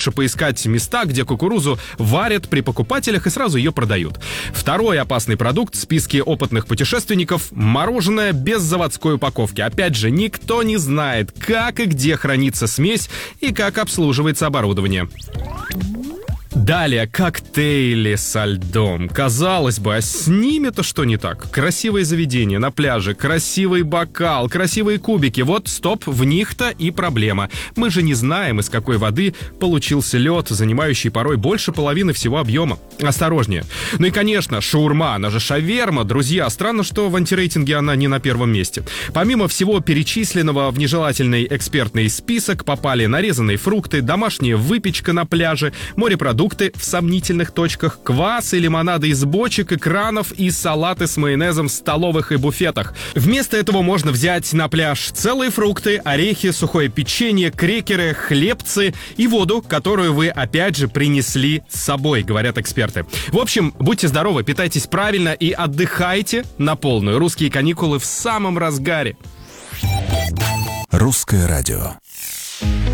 лучше поискать места, где кукурузу варят при покупателях и сразу ее продают. Второй опасный продукт в списке опытных путешественников – мороженое без заводской упаковки. Опять же, никто не знает, как и где хранится смесь и как обслуживается оборудование. Далее, коктейли со льдом. Казалось бы, а с ними-то что не так? Красивое заведение на пляже, красивый бокал, красивые кубики. Вот, стоп, в них-то и проблема. Мы же не знаем, из какой воды получился лед, занимающий порой больше половины всего объема. Осторожнее. Ну и, конечно, шаурма, она же шаверма. Друзья, странно, что в антирейтинге она не на первом месте. Помимо всего перечисленного, в нежелательный экспертный список попали нарезанные фрукты, домашняя выпечка на пляже, морепродукты в сомнительных точках, квас и лимонады из бочек и кранов и салаты с майонезом в столовых и буфетах. Вместо этого можно взять на пляж целые фрукты, орехи, сухое печенье, крекеры, хлебцы и воду, которую вы опять же принесли с собой, говорят эксперты. В общем, будьте здоровы, питайтесь правильно и отдыхайте на полную. Русские каникулы в самом разгаре. Русское радио.